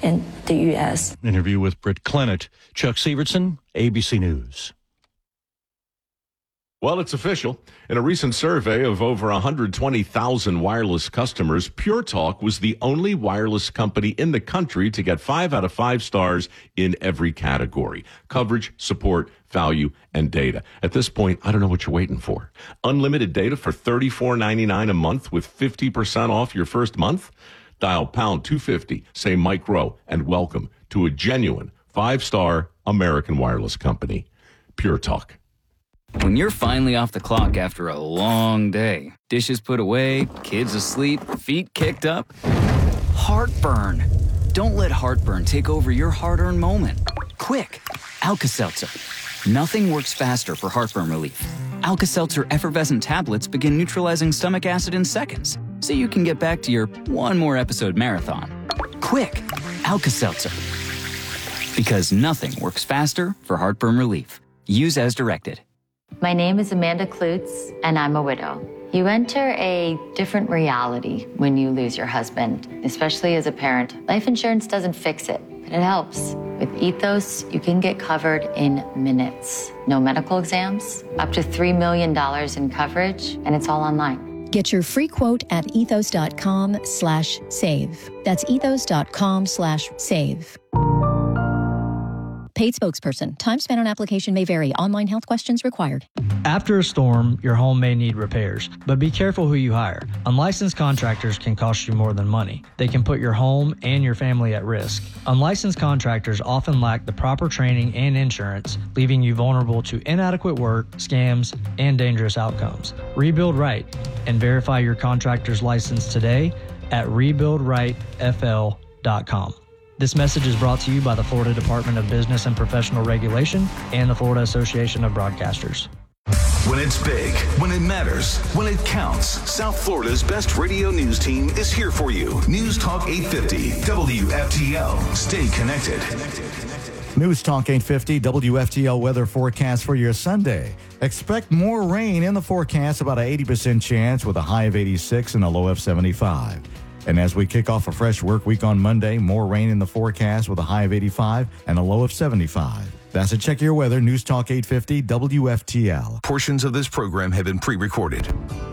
in the U.S. Interview with Britt Clennett. Chuck Severson, ABC News. Well, it's official. In a recent survey of over 120,000 wireless customers, Pure Talk was the only wireless company in the country to get 5 out of 5 stars in every category: coverage, support, value, and data. At this point, I don't know what you're waiting for. Unlimited data for $34.99 a month with 50% off your first month? Dial pound 250, say Mike Rowe, and welcome to a genuine 5-star American wireless company. Pure Talk. When you're finally off the clock after a long day, dishes put away, kids asleep, feet kicked up, heartburn. Don't let heartburn take over your hard-earned moment. Quick, Alka-Seltzer. Nothing works faster for heartburn relief. Alka-Seltzer effervescent tablets begin neutralizing stomach acid in seconds, so you can get back to your one more episode marathon. Quick, Alka-Seltzer. Because nothing works faster for heartburn relief. Use as directed. My name is Amanda Klutz, and I'm a widow. You enter a different reality when you lose your husband, especially as a parent. Life insurance doesn't fix it, but it helps. With Ethos, you can get covered in minutes. No medical exams, up to $3 million in coverage, and it's all online. Get your free quote at ethos.com/save. That's ethos.com/save. Paid spokesperson. Time spent on application may vary. Online health questions required. After a storm, your home may need repairs, but be careful who you hire. Unlicensed contractors can cost you more than money. They can put your home and your family at risk. Unlicensed contractors often lack the proper training and insurance, leaving you vulnerable to inadequate work, scams, and dangerous outcomes. Rebuild right and verify your contractor's license today at rebuildrightfl.com. This message is brought to you by the Florida Department of Business and Professional Regulation and the Florida Association of Broadcasters. When it's big, when it matters, when it counts, South Florida's best radio news team is here for you. News Talk 850, WFTL. Stay connected. News Talk 850 WFTL weather forecast for your Sunday. Expect more rain in the forecast, about an 80% chance with a high of 86 and a low of 75. And as we kick off a fresh work week on Monday, more rain in the forecast with a high of 85 and a low of 75. That's a Check Your Weather, News Talk 850 WFTL. Portions of this program have been pre-recorded.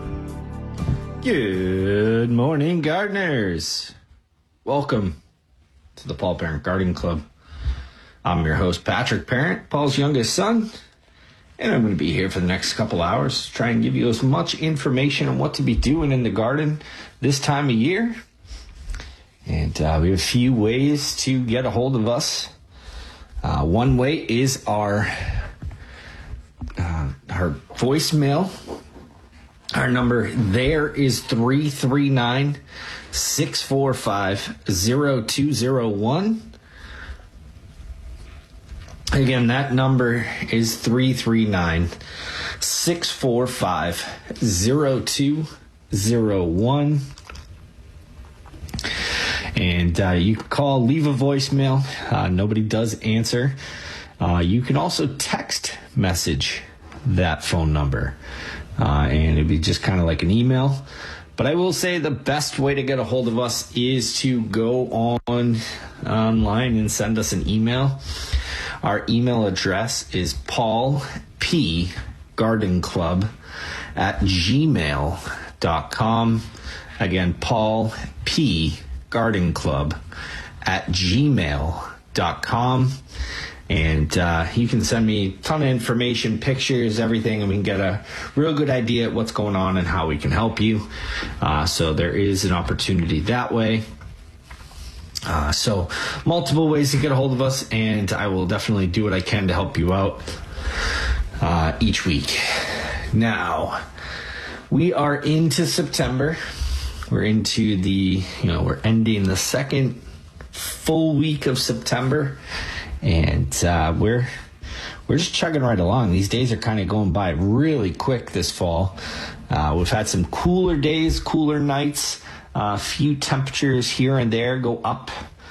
Good morning, gardeners. Welcome to the Paul Parent Garden Club. I'm your host, Patrick Parent, Paul's youngest son, and I'm going to be here for the next couple hours to try and give you as much information on what to be doing in the garden this time of year. And we have a few ways to get a hold of us. One way is our voicemail. Our number there is 339-645-0201. Again, that number is 339-645-0201. And you can call, leave a voicemail. Nobody does answer. You can also text message that phone number. And it'd be just kind of like an email. But I will say the best way to get a hold of us is to go online and send us an email. Our email address is paulpgardenclub@gmail.com. Again, paulpgardenclub@gmail.com. And you can send me a ton of information, pictures, everything, and we can get a real good idea of what's going on and how we can help you. So there is an opportunity that way. So multiple ways to get a hold of us, and I will definitely do what I can to help you out each week. Now, we are into September. We're into we're ending the second full week of September, and we're just chugging right along. These days are kind of going by really quick this fall. We've had some cooler days, cooler nights. A few temperatures here and there go up.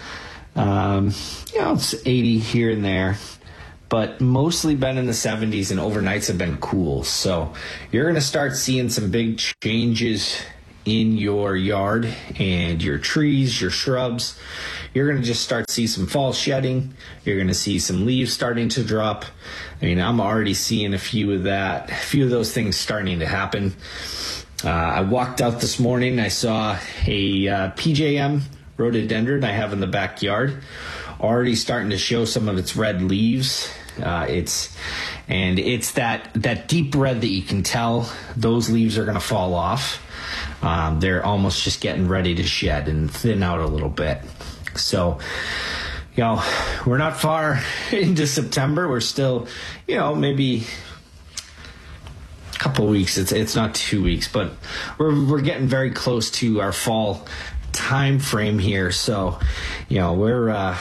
It's 80 here and there, but mostly been in the 70s, and overnights have been cool. So you're going to start seeing some big changes in your yard and your trees, your shrubs. you're going to just start to see some fall shedding. You're going to see some leaves starting to drop. I mean, I'm already seeing a few of those things starting to happen. I walked out this morning. I saw a PJM rhododendron I have in the backyard already starting to show some of its red leaves. It's that deep red that you can tell those leaves are going to fall off. They're almost just getting ready to shed and thin out a little bit. So, we're not far into September. We're still, maybe a couple weeks. It's not 2 weeks, but we're getting very close to our fall time frame here. So, we're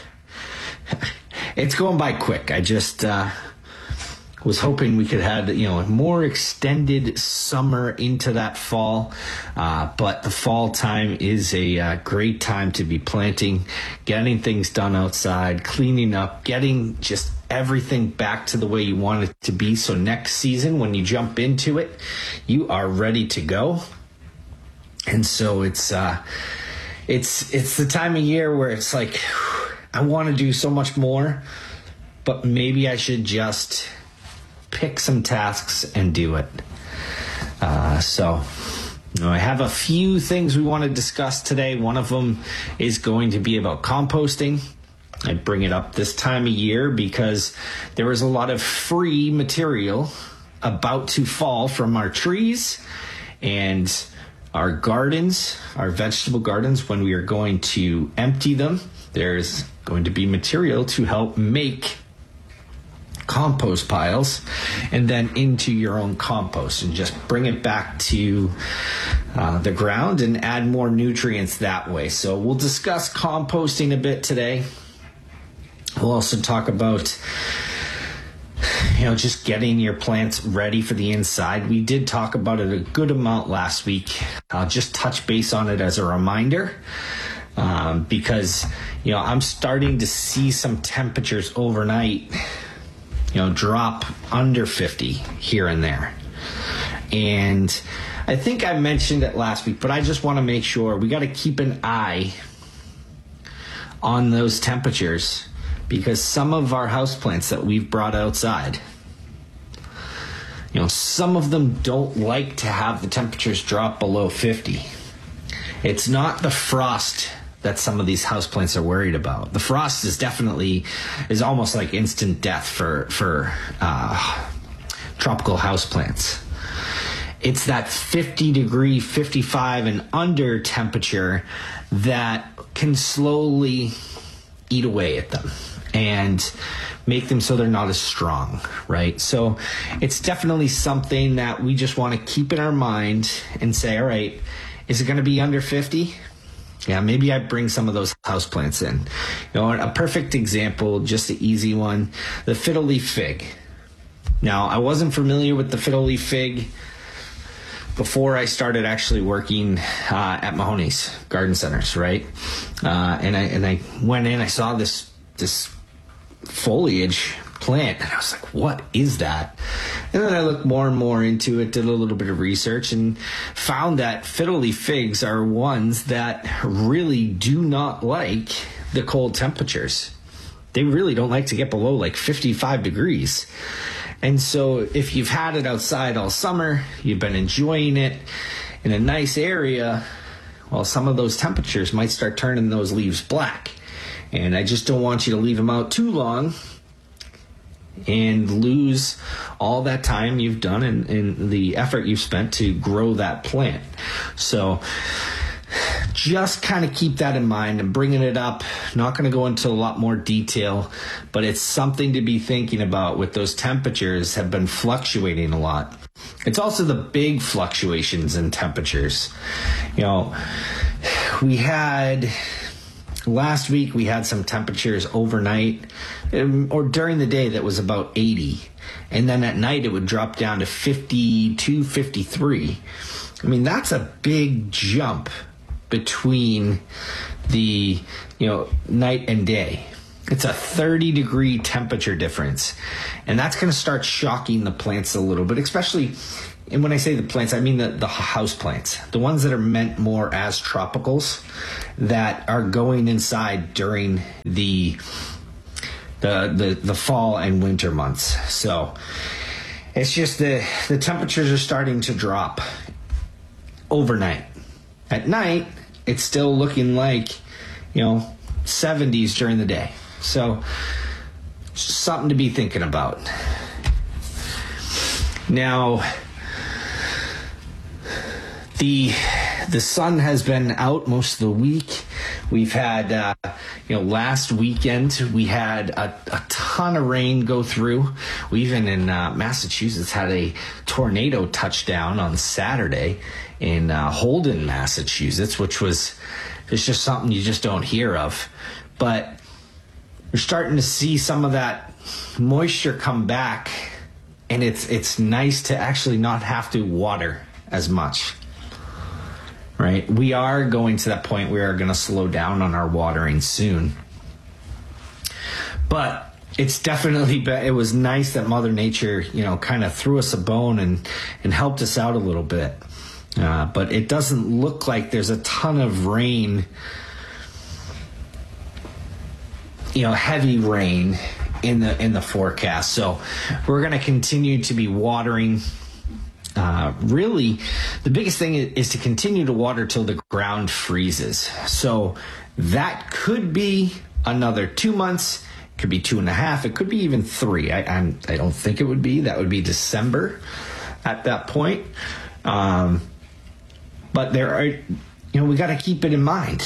it's going by quick. I just was hoping we could have a more extended summer into that fall, but the fall time is a great time to be planting, getting things done outside, cleaning up, getting just everything back to the way you want it to be, so next season when you jump into it, you are ready to go. And so it's the time of year where it's like, I want to do so much more, but maybe I should just pick some tasks and do it. So I have a few things we want to discuss today. One of them is going to be about composting. I bring it up this time of year because there was a lot of free material about to fall from our trees and our gardens, our vegetable gardens. When we are going to empty them, there's going to be material to help make compost piles and then into your own compost and just bring it back to the ground and add more nutrients that way. So we'll discuss composting a bit today. We'll also talk about just getting your plants ready for the inside. We did talk about it a good amount last week. I'll just touch base on it as a reminder because I'm starting to see some temperatures overnight drop under 50 here and there. And I think I mentioned it last week, but I just want to make sure we got to keep an eye on those temperatures because some of our houseplants that we've brought outside, some of them don't like to have the temperatures drop below 50. It's not the frost that some of these houseplants are worried about. The frost is almost like instant death for tropical houseplants. It's that 50 degree, 55 and under temperature that can slowly eat away at them and make them so they're not as strong, right? So it's definitely something that we just want to keep in our mind and say, all right, is it going to be under 50? Yeah, maybe I bring some of those houseplants in. A perfect example, just an easy one, the fiddle leaf fig. Now, I wasn't familiar with the fiddle leaf fig before I started actually working at Mahoney's Garden Centers, right? And I went in, I saw this foliage plant, and I was like, what is that? And then I looked more and more into it, did a little bit of research, and found that fiddle leaf figs are ones that really do not like the cold temperatures. They really don't like to get below like 55 degrees. And so if you've had it outside all summer, you've been enjoying it in a nice area, well, some of those temperatures might start turning those leaves black. And I just don't want you to leave them out too long and lose all that time you've done and the effort you've spent to grow that plant. So just kind of keep that in mind and bringing it up. Not going to go into a lot more detail, but it's something to be thinking about with those temperatures have been fluctuating a lot. It's also the big fluctuations in temperatures. Last week we had some temperatures overnight or during the day that was about 80. And then at night it would drop down to 52, 53. I mean, that's a big jump between the, night and day. It's a 30-degree temperature difference. And that's going to start shocking the plants a little bit, especially, and when I say the plants, I mean the house plants, the ones that are meant more as tropicals that are going inside during the fall and winter months. So it's just the temperatures are starting to drop overnight. At night, it's still looking like, 70s during the day. So something to be thinking about. Now, the sun has been out most of the week. We've had, last weekend we had a ton of rain go through. We even in Massachusetts had a tornado touchdown on Saturday in Holden, Massachusetts, which was, it's just something you just don't hear of. But we're starting to see some of that moisture come back, and it's nice to actually not have to water as much. Right? We are going to that point where we are going to slow down on our watering soon. But it's definitely, it was nice that Mother Nature, kind of threw us a bone and helped us out a little bit. But it doesn't look like there's a ton of rain, heavy rain in the forecast. So we're going to continue to be watering. Really, the biggest thing is to continue to water till the ground freezes. So that could be another 2 months, could be 2.5, it could be even 3. I don't think it would be. That would be December at that point. But there are, we got to keep it in mind.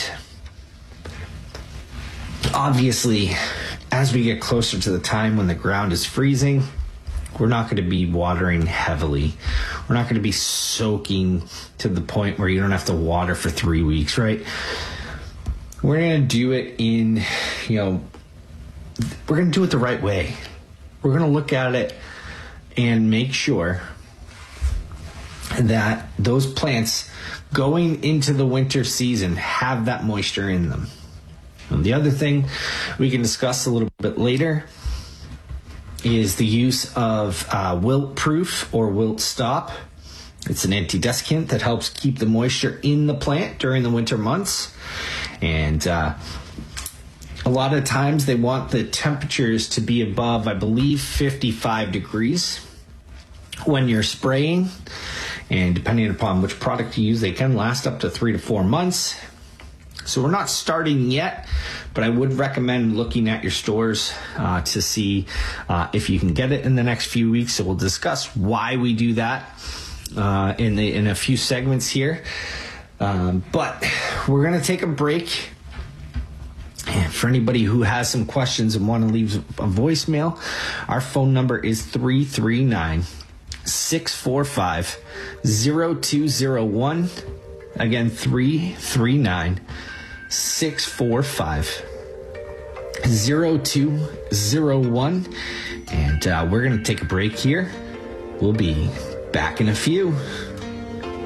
Obviously, as we get closer to the time when the ground is freezing, we're not going to be watering heavily. We're not going to be soaking to the point where you don't have to water for 3 weeks, right? We're going to do it in, we're going to do it the right way. We're going to look at it and make sure that those plants going into the winter season have that moisture in them. And the other thing we can discuss a little bit later is the use of wilt proof or wilt stop. It's an anti-desiccant that helps keep the moisture in the plant during the winter months. And a lot of times they want the temperatures to be above, I believe, 55 degrees when you're spraying. And depending upon which product you use, they can last up to 3 to 4 months. So we're not starting yet, but I would recommend looking at your stores to see if you can get it in the next few weeks. So we'll discuss why we do that in a few segments here. But we're going to take a break. And for anybody who has some questions and want to leave a voicemail, our phone number is 339-645-0201. Again, 339-645-0201. And we're going to take a break here. We'll be back in a few.